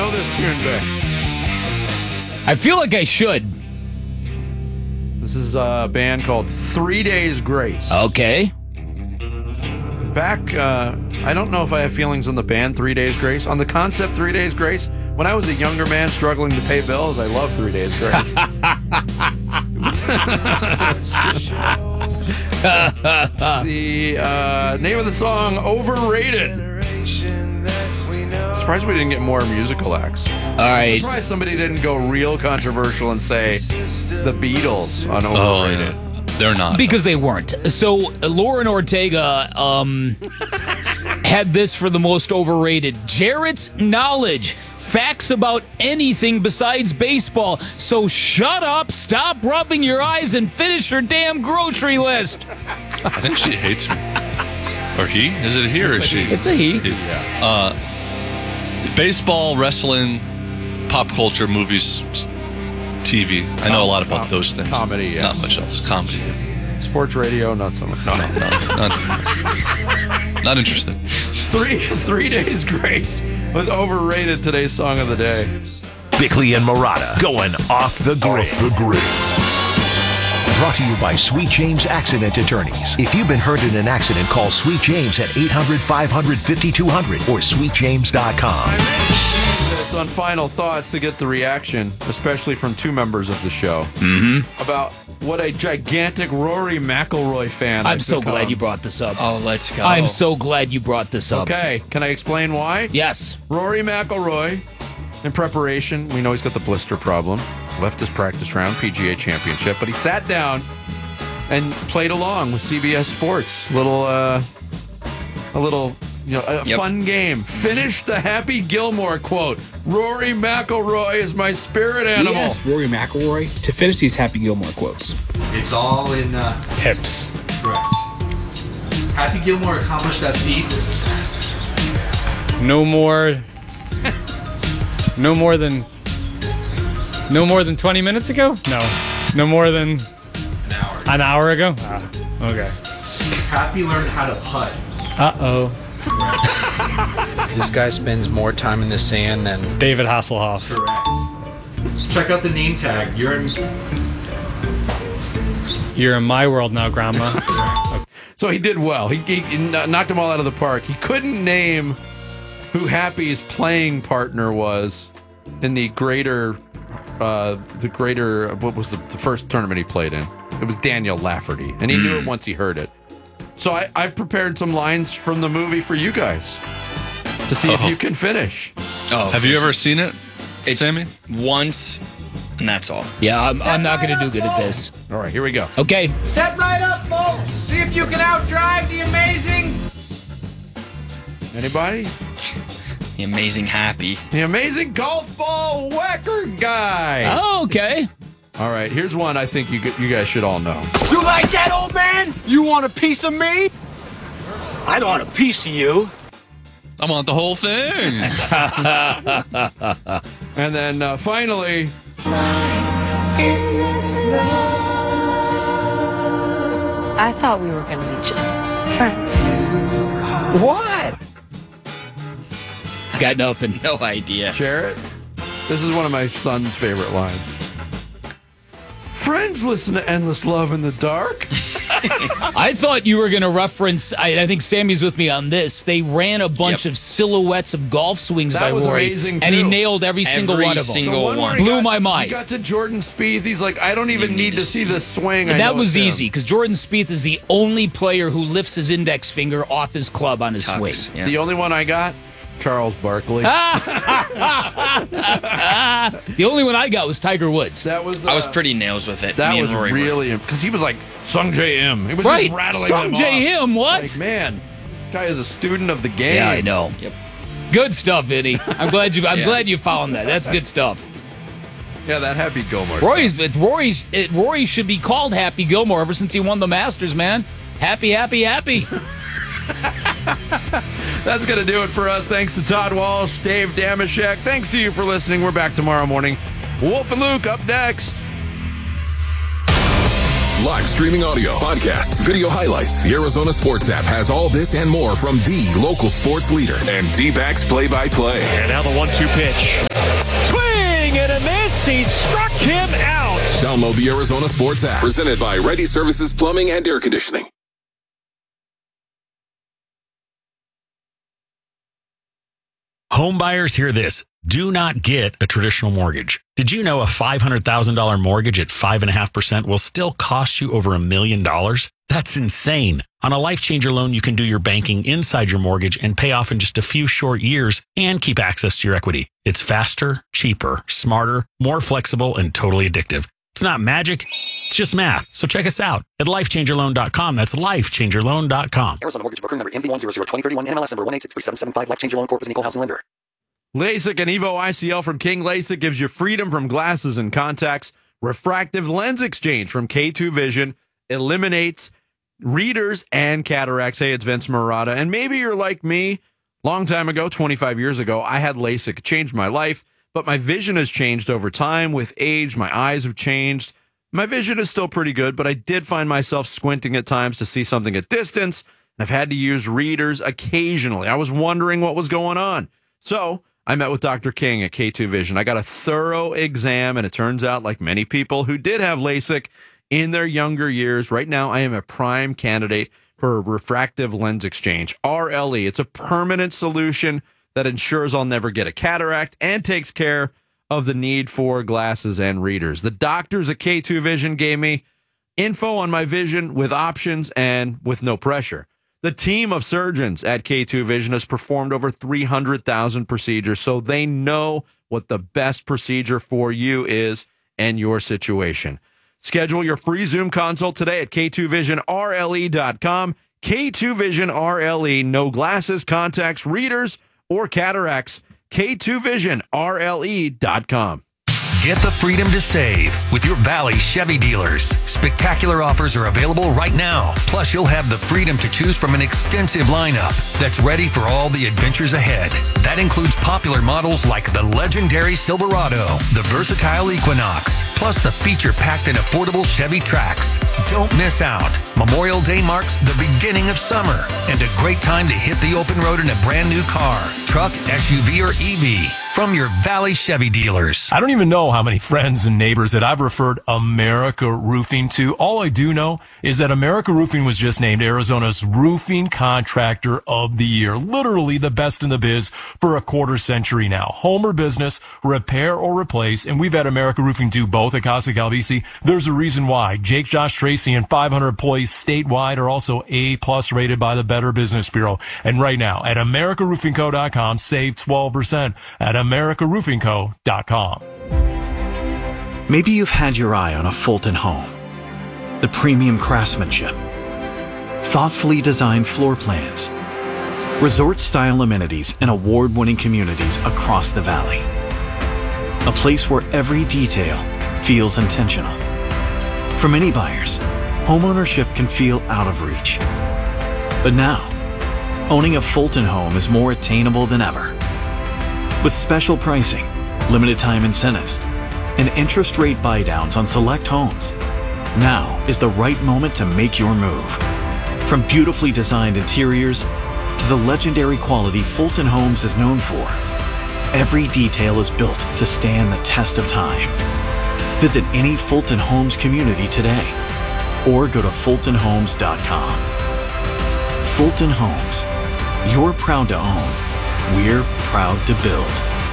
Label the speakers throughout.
Speaker 1: know this tune, Vic?
Speaker 2: I feel like I should.
Speaker 1: This is a band called 3 Days Grace.
Speaker 2: Okay.
Speaker 1: Back, I don't know if I have feelings on the band 3 Days Grace. On the concept 3 Days Grace, when I was a younger man struggling to pay bills, I loved 3 Days Grace. The name of the song, Overrated. Surprised we didn't get more musical acts.
Speaker 2: All right.
Speaker 1: Surprised somebody didn't go real controversial and say the Beatles on Overrated.
Speaker 3: Oh, yeah. They're not.
Speaker 2: Because they weren't. So Lauren Ortega had this for the most overrated. Jarrett's knowledge. Facts about anything besides baseball. So shut up, stop rubbing your eyes, and finish your damn grocery list.
Speaker 3: I think she hates me. Or he? Is it he or is she?
Speaker 2: It's a he.
Speaker 3: Baseball, wrestling, pop culture, movies, TV. I know a lot about those things.
Speaker 1: Comedy, yes.
Speaker 3: Not much else. Comedy.
Speaker 1: Sports radio, not so much.
Speaker 3: No, not interested.
Speaker 1: 3 Days Grace with Overrated, today's song of the day.
Speaker 4: Bickley and Murata going off the grid. Brought to you by Sweet James Accident Attorneys. If you've been hurt in an accident, call Sweet James at 800-500-5200 or sweetjames.com.
Speaker 1: This on Final Thoughts to get the reaction, especially from two members of the show, about what a gigantic Rory McIlroy fan
Speaker 2: I'm
Speaker 1: I've
Speaker 2: so
Speaker 1: become.
Speaker 2: glad you brought this up.
Speaker 5: Oh, let's go.
Speaker 2: I'm so glad you brought this up.
Speaker 1: Okay, can I explain why?
Speaker 2: Yes.
Speaker 1: Rory McIlroy, in preparation, we know he's got the blister problem. Left his practice round, PGA Championship, but he sat down and played along with CBS Sports. A fun game. Finished the Happy Gilmore quote. Rory McIlroy is my spirit animal.
Speaker 6: We asked Rory McIlroy to finish these Happy Gilmore quotes.
Speaker 7: It's all in
Speaker 6: Hips.
Speaker 7: correct. Happy Gilmore accomplished that feat.
Speaker 8: No more than 20 minutes ago? No more than an hour ago? Okay.
Speaker 7: Happy learned how to putt.
Speaker 8: Uh-oh.
Speaker 7: This guy spends more time in the sand than
Speaker 8: David Hasselhoff.
Speaker 7: correct. Check out the name tag.
Speaker 8: You're in my world now, Grandma.
Speaker 1: So he did well. He knocked them all out of the park. He couldn't name who Happy's playing partner was in the greater, what was the first tournament he played in? It was Daniel Lafferty, and he knew it once he heard it. So I've prepared some lines from the movie for you guys to see if you can finish.
Speaker 5: Oh,
Speaker 3: Have you ever seen it, Sammy?
Speaker 5: Once, and that's all.
Speaker 2: Yeah, I'm not going to do good at this.
Speaker 1: All right, here we go.
Speaker 2: Okay.
Speaker 9: Step right up, folks. See if you can outdrive the amazing.
Speaker 1: Anybody?
Speaker 5: The amazing Happy.
Speaker 1: The amazing golf ball whacker guy.
Speaker 2: Oh, okay.
Speaker 1: All right, here's one I think you guys should all know.
Speaker 9: You like that, old man? You want a piece of me?
Speaker 4: I don't want a piece of you.
Speaker 3: I want the whole thing.
Speaker 1: And then finally,
Speaker 10: I thought we were going to be just friends.
Speaker 9: What?
Speaker 2: Got nothing.
Speaker 5: No idea.
Speaker 1: share it. This is one of my son's favorite lines. Friends listen to Endless Love in the Dark.
Speaker 2: I thought you were going to reference, I think Sammy's with me on this. They ran a bunch of silhouettes of golf swings
Speaker 1: That
Speaker 2: by
Speaker 1: was
Speaker 2: Rory.
Speaker 1: amazing,
Speaker 2: and he
Speaker 1: too.
Speaker 2: nailed every single
Speaker 5: Every
Speaker 2: one of them.
Speaker 5: single
Speaker 1: Where
Speaker 5: one.
Speaker 1: he
Speaker 2: Blew my mind.
Speaker 1: He got to Jordan Spieth. He's like, I don't even need to see the swing. I
Speaker 2: That
Speaker 1: know
Speaker 2: was
Speaker 1: it's him.
Speaker 2: easy because Jordan Spieth is the only player who lifts his index finger off his club on his
Speaker 5: Tucks,
Speaker 2: swing.
Speaker 5: yeah.
Speaker 1: The only one I got, Charles Barkley.
Speaker 2: The only one I got was Tiger Woods.
Speaker 1: That was.
Speaker 5: I was pretty nails with it.
Speaker 1: That
Speaker 5: Me and
Speaker 1: was
Speaker 5: Rory were.
Speaker 1: really because he was like Sung J M. He was
Speaker 2: Right.
Speaker 1: just rattling
Speaker 2: Sung
Speaker 1: them
Speaker 2: J
Speaker 1: off.
Speaker 2: M, what?
Speaker 1: Like, man, guy is a student of the game.
Speaker 2: Yeah, I know.
Speaker 5: Yep.
Speaker 2: Good stuff, Vinny. I'm glad you found that. That's good stuff.
Speaker 1: Yeah, that Happy Gilmore.
Speaker 2: Rory should be called Happy Gilmore ever since he won the Masters, man. Happy, happy, happy.
Speaker 1: That's going to do it for us. Thanks to Todd Walsh, Dave Damashek. Thanks to you for listening. We're back tomorrow morning. Wolf and Luke up next.
Speaker 11: live streaming audio, podcasts, video highlights. The Arizona Sports app has all this and more from the local sports leader and D-backs play-by-play.
Speaker 12: And now the 1-2 pitch. Swing and a miss. He struck him out.
Speaker 11: Download the Arizona Sports app. Presented by Ready Services Plumbing and Air Conditioning.
Speaker 13: Home buyers, hear this. Do not get a traditional mortgage. Did you know a $500,000 mortgage at 5.5% will still cost you over $1 million? That's insane. On a Life Changer loan, you can do your banking inside your mortgage and pay off in just a few short years and keep access to your equity. It's faster, cheaper, smarter, more flexible, and totally addictive. It's not magic. It's just math. So check us out at lifechangerloan.com. That's lifechangerloan.com.
Speaker 14: Arizona Mortgage Broker number MB1002031, NMLS number 1863775. Life Changer Loan Corp is an equal housing lender.
Speaker 1: LASIK and Evo ICL from King LASIK gives you freedom from glasses and contacts. Refractive lens exchange from K2 Vision eliminates readers and cataracts. Hey, it's Vince Marotta. And maybe you're like me. Long time ago, 25 years ago, I had LASIK. It changed my life, but my vision has changed over time. With age, my eyes have changed. My vision is still pretty good, but I did find myself squinting at times to see something at distance, and I've had to use readers occasionally. I was wondering what was going on. So I met with Dr. King at K2 Vision. I got a thorough exam, and it turns out, like many people who did have LASIK in their younger years, right now I am a prime candidate for a refractive lens exchange, RLE. It's a permanent solution that ensures I'll never get a cataract and takes care of the need for glasses and readers. The doctors at K2 Vision gave me info on my vision with options and with no pressure. The team of surgeons at K2 Vision has performed over 300,000 procedures, so they know what the best procedure for you is and your situation. Schedule your free Zoom consult today at K2VisionRLE.com. K2 Vision RLE, no glasses, contacts, readers, or cataracts. K2VisionRLE.com.
Speaker 4: Get the freedom to save with your Valley Chevy dealers. Spectacular offers are available right now. Plus, you'll have the freedom to choose from an extensive lineup that's ready for all the adventures ahead. That includes popular models like the legendary Silverado, the versatile Equinox, plus the feature-packed and affordable Chevy Trax. Don't miss out. Memorial Day marks the beginning of summer and a great time to hit the open road in a brand new car, truck, SUV, or EV from your Valley Chevy dealers.
Speaker 15: I don't even know how many friends and neighbors that I've referred America Roofing to. All I do know is that America Roofing was just named Arizona's Roofing Contractor of the Year. Literally the best in the biz for a quarter century now. Home or business, repair or replace, and we've had America Roofing do both at Casa Calvisi. There's a reason why. Jake, Josh, Tracy, and 500 employees statewide are also A+ rated by the Better Business Bureau. And right now at AmericaRoofingCo.com, save 12% at AmericaRoofingCo.com.
Speaker 16: Maybe you've had your eye on a Fulton home. The premium craftsmanship, thoughtfully designed floor plans, resort-style amenities, and award-winning communities across the valley. A place where every detail feels intentional. For many buyers, homeownership can feel out of reach. But now, owning a Fulton home is more attainable than ever. With special pricing, limited time incentives, and interest rate buydowns on select homes, now is the right moment to make your move. From beautifully designed interiors to the legendary quality Fulton Homes is known for, every detail is built to stand the test of time. Visit any Fulton Homes community today or go to FultonHomes.com. Fulton Homes. You're proud to own. We're proud to build.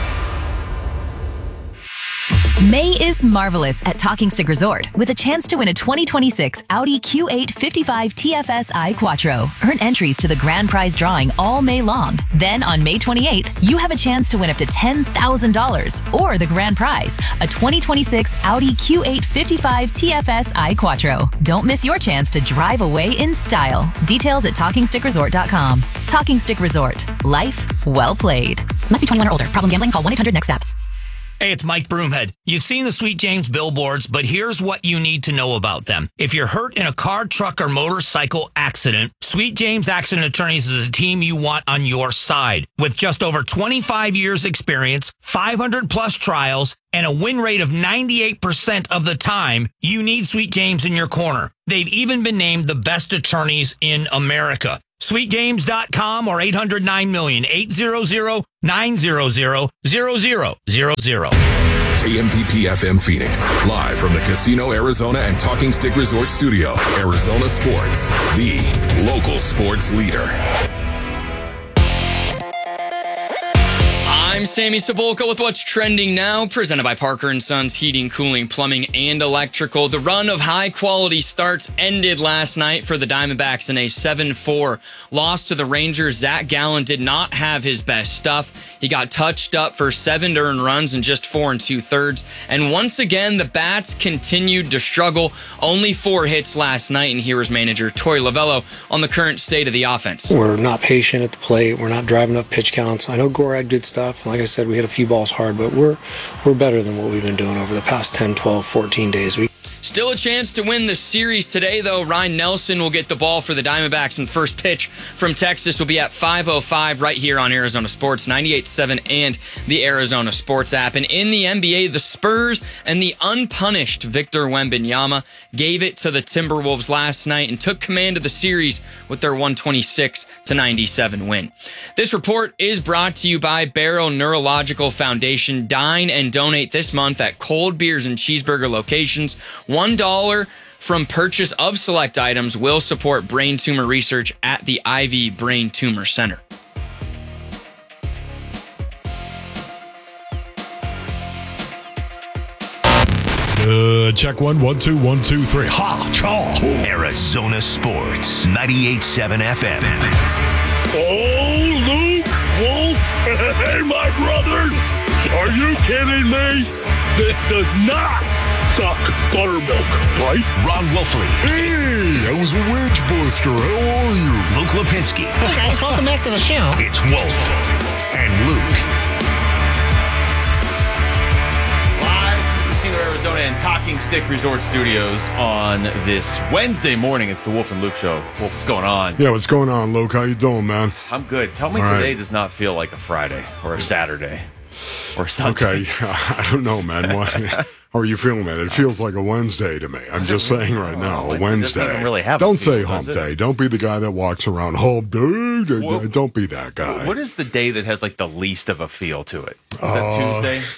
Speaker 17: May is marvelous at Talking Stick Resort with a chance to win a 2026 Audi Q8 55 TFSI Quattro. Earn entries to the grand prize drawing all May long. Then on May 28th, you have a chance to win up to $10,000 or the grand prize, a 2026 Audi Q8 55 TFSI Quattro. Don't miss your chance to drive away in style. Details at TalkingStickResort.com. Talking Stick Resort. Life well played. Must be 21 or older. Problem gambling? Call 1-800-NEXT-STEP.
Speaker 18: Hey, it's Mike Broomhead. You've seen the Sweet James billboards, but here's what you need to know about them. If you're hurt in a car, truck, or motorcycle accident, Sweet James Accident Attorneys is a team you want on your side. With just over 25 years experience, 500 plus trials, and a win rate of 98% of the time, you need Sweet James in your corner. They've even been named the best attorneys in America. SweetJames.com or 800-9-million, 800-900-0000.
Speaker 11: KMVP FM Phoenix, live from the Casino Arizona and Talking Stick Resort Studio. Arizona Sports, the local sports leader.
Speaker 5: I'm Sammy Cebulka with what's trending now, presented by Parker & Sons Heating, Cooling, Plumbing, and Electrical. The run of high-quality starts ended last night for the Diamondbacks in a 7-4 loss to the Rangers. Zach Gallen did not have his best stuff. He got touched up for 7 earned runs in just 4 2/3. And once again, the Bats continued to struggle. Only 4 hits last night, and here's manager Torey Lovullo on the current state of the offense.
Speaker 19: We're not patient at the plate. We're not driving up pitch counts. I know Gorag did stuff. Like I said, we hit a few balls hard, but we're better than what we've been doing over the past 10, 12, 14 days.
Speaker 5: Still a chance to win the series today, though. Ryan Nelson will get the ball for the Diamondbacks, and first pitch from Texas will be at 5:05 right here on Arizona Sports, 98.7 and the Arizona Sports app. And in the NBA, the Spurs and the unpunished Victor Wembanyama gave it to the Timberwolves last night and took command of the series with their 126-97 win. This report is brought to you by Barrow Neurological Foundation. Dine and donate this month at Cold Beers and Cheeseburger locations. $1 from purchase of select items will support brain tumor research at the Ivy Brain Tumor Center.
Speaker 20: Check 1, 1, 2, 1, 2, 3. Ha! Chaw!
Speaker 21: Arizona Sports, 98.7 FM.
Speaker 12: Oh, Luke Wolf. Hey, my brothers. Are you kidding me? This does not suck buttermilk, right?
Speaker 21: Ron Wolfley.
Speaker 20: Hey, I was a wedge buster. How are you?
Speaker 21: Luke Lipinski.
Speaker 22: Hey, guys. Welcome back to the show.
Speaker 21: It's Wolf and Luke.
Speaker 1: Arizona and Talking Stick Resort Studios on this Wednesday morning. It's the Wolf and Luke Show. Wolf, what's going on?
Speaker 20: Yeah, what's going on, Luke? How you doing, man?
Speaker 1: I'm good. Tell me today does not feel like a Friday or a Saturday or Sunday.
Speaker 20: Okay, I don't know, man. How are you feeling, man? It feels like a Wednesday to me. I'm just saying right now, a Wednesday.
Speaker 1: Doesn't even really have
Speaker 20: don't
Speaker 1: a feel,
Speaker 20: say hump
Speaker 1: does
Speaker 20: day.
Speaker 1: it?
Speaker 20: Don't be the guy that walks around hump day. Don't be that guy.
Speaker 1: What is the day that has like the least of a feel to it? Is that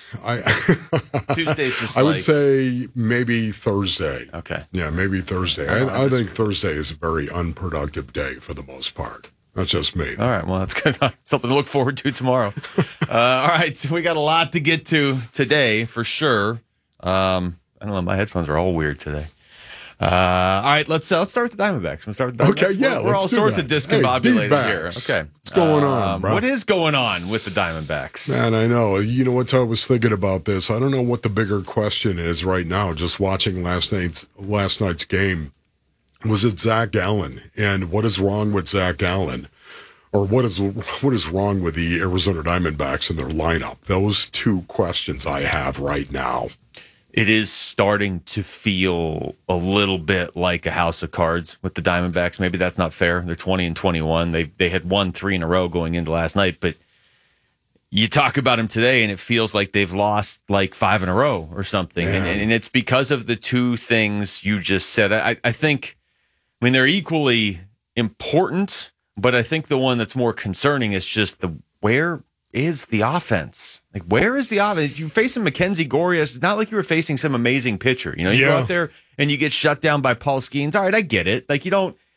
Speaker 1: Tuesday? Tuesday's just
Speaker 20: I would say maybe Thursday.
Speaker 1: Okay.
Speaker 20: Yeah, maybe Thursday. I think Thursday is a very unproductive day for the most part. That's just me.
Speaker 1: All right. Well, that's good. Something to look forward to tomorrow. All right. So we got a lot to get to today for sure. I don't know. My headphones are all weird today. All right. Let's start with the Diamondbacks. We'll start with the Diamondbacks.
Speaker 20: Okay. Yeah.
Speaker 1: We're all sorts of discombobulated here. Okay.
Speaker 20: What's going on, bro?
Speaker 1: What is going on with the Diamondbacks?
Speaker 20: Man, I know. You know what? I was thinking about this. I don't know what the bigger question is right now. Just watching last night's game. Was it Zach Gallen? And what is wrong with Zach Gallen? Or what is wrong with the Arizona Diamondbacks and their lineup? Those two questions I have right now.
Speaker 1: It is starting to feel a little bit like a house of cards with the Diamondbacks. Maybe that's not fair. They're 20-21. They had won 3 in a row going into last night, but you talk about them today, and it feels like they've lost like 5 in a row or something. And it's because of the two things you just said. I think, I mean, they're equally important, but I think the one that's more concerning is just where is the offense? Like, where is the offense? You're facing Mackenzie Gorrias. It's not like you were facing some amazing pitcher. You know, you go out there and you get shut down by Paul Skeens. All right, I get it. Like,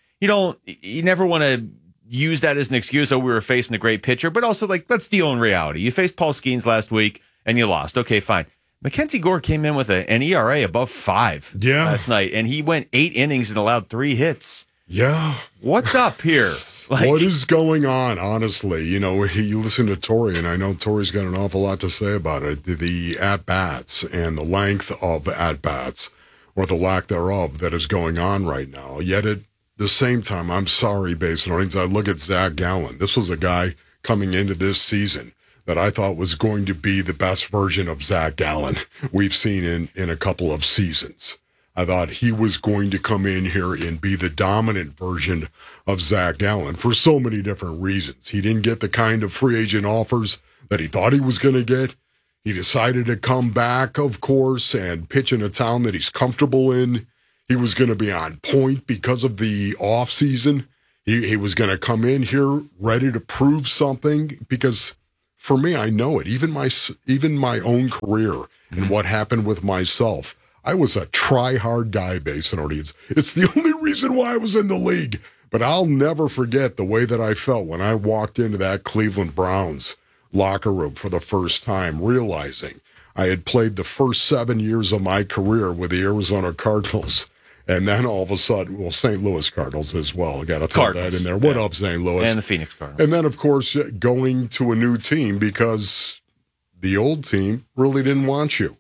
Speaker 1: you never want to use that as an excuse. Oh, we were facing a great pitcher, but also like, let's deal in reality. You faced Paul Skeens last week and you lost. Okay, fine. Mackenzie Gore came in with an ERA above 5 last night, and he went 8 innings and allowed 3 hits.
Speaker 20: Yeah.
Speaker 1: What's up here?
Speaker 20: What is going on, honestly? You know, you listen to Torey, and I know Torey's got an awful lot to say about it. The at-bats and the length of at-bats, or the lack thereof, that is going on right now. Yet at the same time, I'm sorry, Basin audience, I look at Zach Gallen. This was a guy coming into this season that I thought was going to be the best version of Zach Gallen we've seen in a couple of seasons. I thought he was going to come in here and be the dominant version of Zach Gallen for so many different reasons. He didn't get the kind of free agent offers that he thought he was going to get. He decided to come back, of course, and pitch in a town that he's comfortable in. He was going to be on point because of the offseason. He was going to come in here ready to prove something because for me, I know it. Even my own career and what happened with myself, I was a try-hard guy, Basin audience. It's the only reason why I was in the league. But I'll never forget the way that I felt when I walked into that Cleveland Browns locker room for the first time, realizing I had played the first 7 years of my career with the Arizona Cardinals. And then all of a sudden, well, St. Louis Cardinals as well. Got to throw that in there. What up, St. Louis?
Speaker 6: And the Phoenix Cardinals.
Speaker 20: And then, of course, going to a new team because the old team really didn't want you.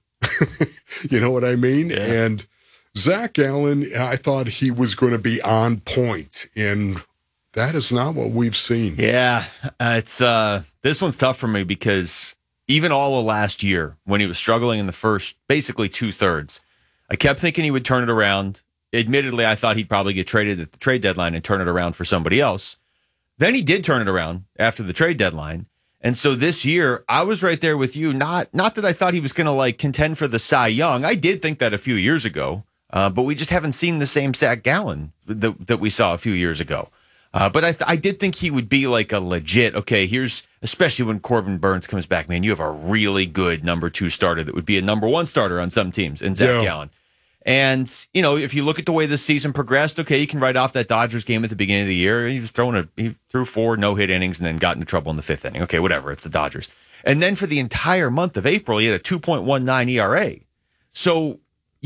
Speaker 20: You know what I mean?
Speaker 6: Yeah.
Speaker 20: And Zach Gallen, I thought he was going to be on point, and that is not what we've seen.
Speaker 6: Yeah, it's this one's tough for me because even all of last year, when he was struggling in the first, basically 2/3, I kept thinking he would turn it around. Admittedly, I thought he'd probably get traded at the trade deadline and turn it around for somebody else. Then he did turn it around after the trade deadline. And so this year, I was right there with you. Not that I thought he was going to like contend for the Cy Young. I did think that a few years ago, but we just haven't seen the same Zach Gallen that we saw a few years ago. But I did think he would be like a legit, okay, here's, especially when Corbin Burns comes back, man, you have a really good number 2 starter that would be a number 1 starter on some teams in Zach Gallen. And, you know, if you look at the way this season progressed, okay, you can write off that Dodgers game at the beginning of the year. He threw 4 no-hit innings and then got into trouble in the 5th inning. Okay, whatever, it's the Dodgers. And then for the entire month of April, he had a 2.19 ERA. So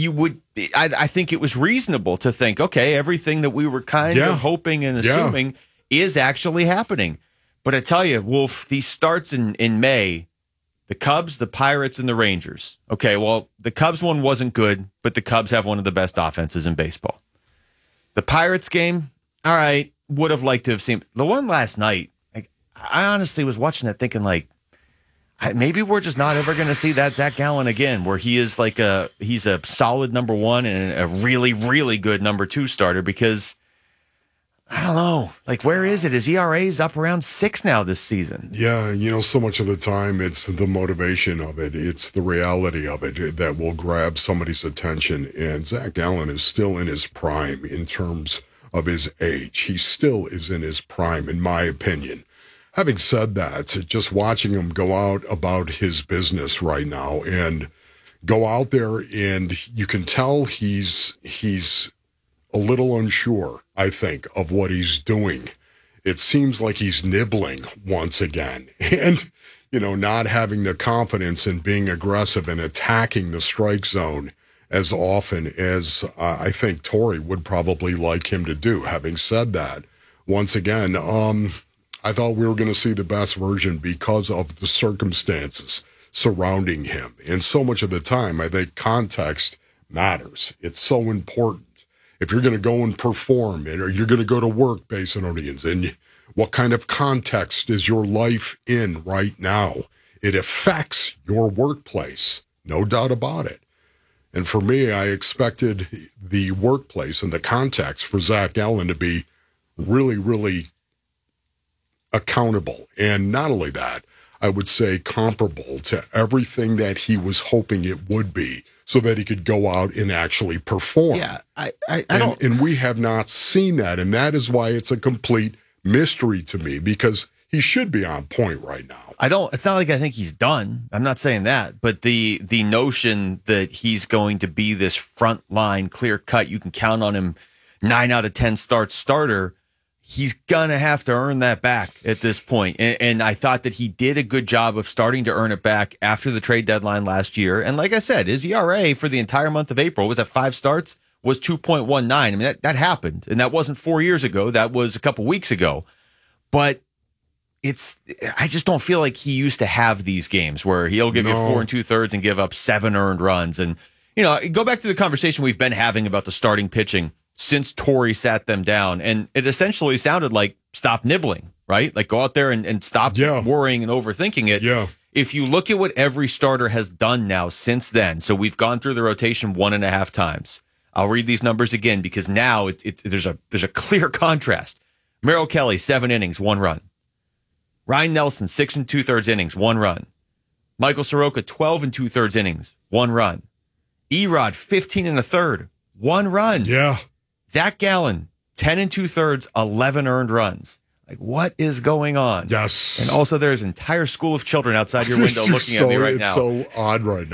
Speaker 6: I think it was reasonable to think, okay, everything that we were kind of hoping and assuming is actually happening. But I tell you, Wolf, these starts in May, the Cubs, the Pirates, and the Rangers. Okay, well, the Cubs one wasn't good, but the Cubs have one of the best offenses in baseball. The Pirates game, all right, would have liked to have seen. The one last night, I honestly was watching that thinking, like, maybe we're just not ever going to see that Zach Gallen again, where he is like he's a solid number 1 and a really, really good number 2 starter because, I don't know, like, where is it? His ERA is up around 6 now this season.
Speaker 20: Yeah, you know, so much of the time it's the motivation of it. It's the reality of it that will grab somebody's attention. And Zach Gallen is still in his prime in terms of his age. He still is in his prime, in my opinion. Having said that, just watching him go out about his business right now and go out there and you can tell he's a little unsure, I think, of what he's doing. It seems like he's nibbling once again and, you know, not having the confidence in being aggressive and attacking the strike zone as often as I think Torrey would probably like him to do. Having said that, once again, I thought we were going to see the best version because of the circumstances surrounding him. And so much of the time, I think context matters. It's so important. If you're going to go and perform, or you're going to go to work, Basin audience, and what kind of context is your life in right now? It affects your workplace, no doubt about it. And for me, I expected the workplace and the context for Zach Gallen to be really, really accountable. And not only that, I would say comparable to everything that he was hoping it would be so that he could go out and actually perform.
Speaker 6: Yeah, I don't.
Speaker 20: And we have not seen that. And that is why it's a complete mystery to me because he should be on point right now.
Speaker 6: It's not like I think he's done. I'm not saying that. But the notion that he's going to be this front line, clear cut, you can count on him 9 out of 10 starter, he's going to have to earn that back at this point. And I thought that he did a good job of starting to earn it back after the trade deadline last year. And like I said, his ERA for the entire month of April was at 5 starts, was 2.19. I mean, that happened. And that wasn't 4 years ago. That was a couple weeks ago. But I just don't feel like he used to have these games where he'll give you 4 2/3 and give up 7 earned runs. And, you know, go back to the conversation we've been having about the starting pitching since Torrey sat them down. And it essentially sounded like stop nibbling, right? Like go out there and stop worrying and overthinking it.
Speaker 20: Yeah.
Speaker 6: If you look at what every starter has done now since then, so we've gone through the rotation 1.5 times. I'll read these numbers again because now there's a clear contrast. Merrill Kelly, 7 innings, 1 run. Ryan Nelson, 6 2/3 innings, 1 run. Michael Soroka, 12 2/3 innings, 1 run. Erod, 15 1/3, 1 run.
Speaker 20: Yeah.
Speaker 6: Zach Gallen, 10 2/3, 11 earned runs. Like, what is going on?
Speaker 20: Yes.
Speaker 6: And also, there's an entire school of children outside your window looking at me right now.
Speaker 20: It's so odd right now.